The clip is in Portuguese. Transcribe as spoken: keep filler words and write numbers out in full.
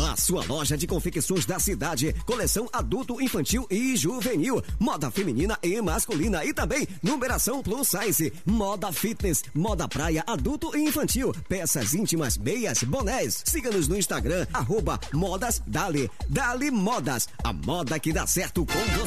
A sua loja de confecções da cidade. Coleção adulto, infantil e juvenil. Moda feminina e masculina. E também numeração plus size. Moda fitness, moda praia, adulto e infantil. Peças íntimas, meias, bonés. Siga-nos no Instagram, arroba Modas Dali. Dali Modas. A moda que dá certo com você.